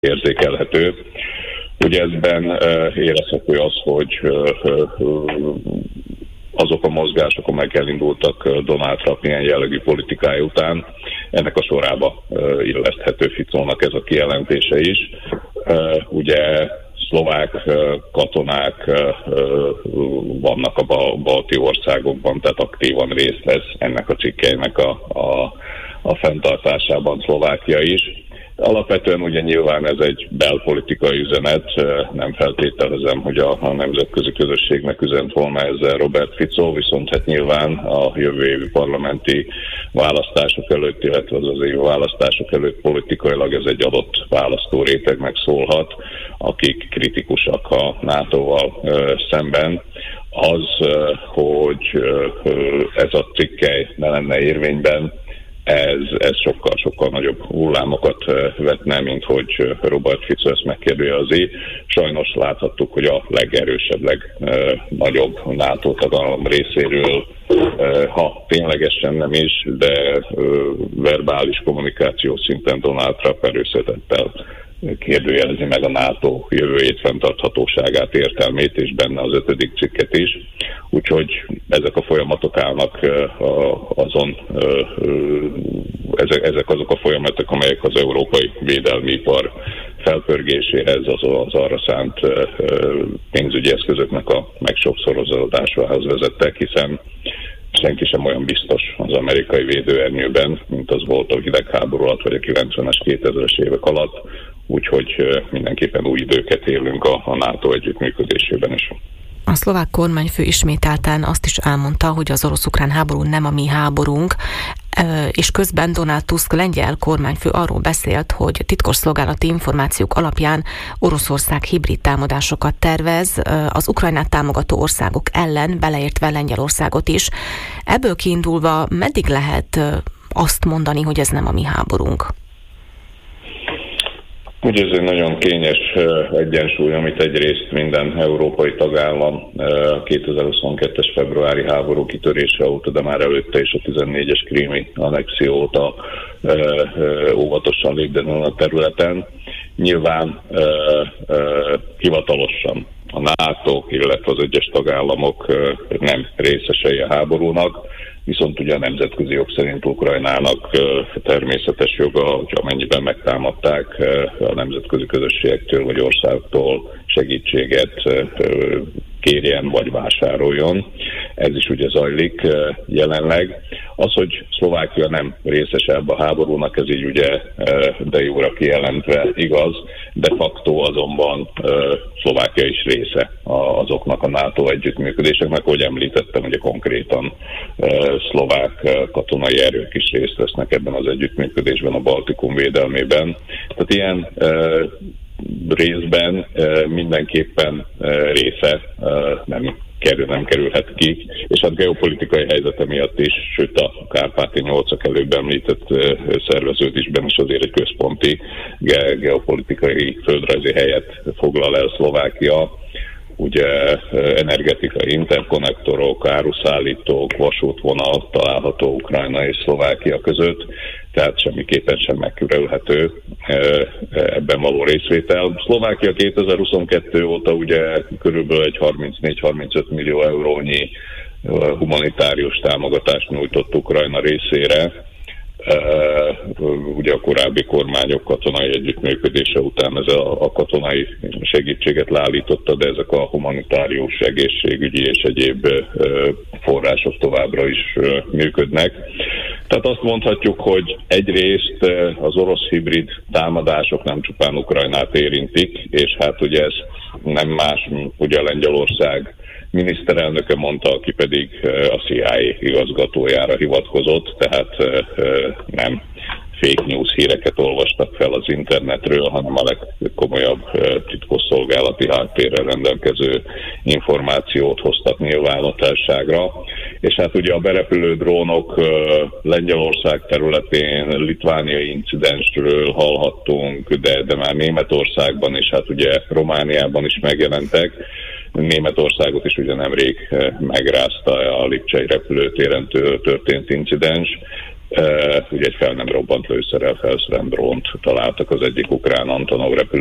érzékelhető. Ugye ezben érezhető az, hogy azok a mozgások, amelyek elindultak Donald Trump ilyen jellegű politikája után, ennek a sorába illeszthető Ficónak ez a kijelentése is. Ugye szlovák katonák vannak a balti országokban, tehát aktívan részt vesz ennek a cikkelynek a fenntartásában Szlovákia is. Alapvetően ugye nyilván ez egy belpolitikai üzenet, nem feltételezem, hogy a nemzetközi közösségnek üzent volna ezzel Robert Fico, viszont hát nyilván a jövő évi parlamenti választások előtt, illetve az évi választások előtt politikailag ez egy adott választórétegnek szólhat, akik kritikusak a NATO-val szemben. Az, hogy ez a cikkely ne lenne érvényben, ez sokkal nagyobb hullámokat vetne, mint hogy Robert Fico ezt megkérdőjelezi. Sajnos láthattuk, hogy a legerősebb, legnagyobb NATO tagállam részéről, ha ténylegesen nem is, de verbális kommunikáció szinten Donald Trump erőszatettel kérdőjelezi meg a NATO jövőjét, fenntarthatóságát, értelmét, és benne az 5. cikket is. Úgyhogy ezek a folyamatok állnak ezek azok a folyamatok, amelyek az európai védelmi ipar felpörgéséhez, az arra szánt pénzügyi eszközöknek a megsokszorozódásához vezettek, hiszen senki sem olyan biztos az amerikai védőernyőben, mint az volt a hidegháború alatt, vagy a 90-es, 2000-es évek alatt, úgyhogy mindenképpen új időket élünk a NATO együttműködésében is. A szlovák kormányfő ismételten azt is elmondta, hogy az orosz-ukrán háború nem a mi háborunk, és közben Donald Tusk lengyel kormányfő arról beszélt, hogy titkosszolgálati információk alapján Oroszország hibrid támadásokat tervez az Ukrajnát támogató országok ellen, beleértve Lengyelországot is. Ebből kiindulva meddig lehet azt mondani, hogy ez nem a mi háborunk? Ugye ez egy nagyon kényes egyensúly, amit egyrészt minden európai tagállam 2022-es februári háború kitörése óta, de már előtte is a 14-es krími annexió óta óvatosan lépden a területen. Nyilván hivatalosan a NATO, illetve az egyes tagállamok nem részesei a háborúnak, viszont ugye a nemzetközi jog szerint Ukrajnának természetes joga, hogy amennyiben megtámadták a nemzetközi közösségektől vagy országoktól segítséget kérjen vagy vásároljon. Ez is ugye zajlik jelenleg. Az, hogy Szlovákia nem részes ebbe a háborúnak, ez így ugye de jóra kijelentve igaz, de facto azonban Szlovákia is része azoknak a NATO együttműködéseknek, ahogy említettem, ugye konkrétan szlovák katonai erők is részt vesznek ebben az együttműködésben, a Baltikum védelmében. Tehát ilyen részben mindenképpen része nem kerülhet ki, és hát geopolitikai helyzete miatt is, sőt a Kárpáti nyolcak előbb említett szerveződésben is azért egy központi geopolitikai földrajzi helyet foglal el Szlovákia. Ugye energetikai interkonnektorok, áruszállítók, vasútvonal található Ukrajna és Szlovákia között, tehát semmiképpen sem megkerülhető ebben való részvétel. Szlovákia 2022 óta ugye körülbelül egy 34-35 millió eurónyi humanitárius támogatást nyújtott Ukrajna részére. Ugye a korábbi kormányok katonai együttműködése után ez a katonai segítséget leállította, de ezek a humanitárius, egészségügyi és egyéb források továbbra is működnek. Tehát azt mondhatjuk, hogy egyrészt az orosz hibrid támadások nem csupán Ukrajnát érintik, és hát ugye ez nem más, ugye a Lengyelország miniszterelnöke mondta, aki pedig a CIA igazgatójára hivatkozott, tehát nem fake news híreket olvastak fel az internetről, hanem a legkomolyabb titkosszolgálati háttérrel rendelkező információt hoztak nyilvánosságra. És hát ugye a berepülő drónok Lengyelország területén, litvániai incidensről hallhattunk, de már Németországban és hát ugye Romániában is megjelentek. Németországot is ugye nemrég megrázta a Lipcsei repülőtéren történt incidens. Ugye egy fel nem robbant lőszerrel felszerelt drónt találtak az egyik ukrán Antonov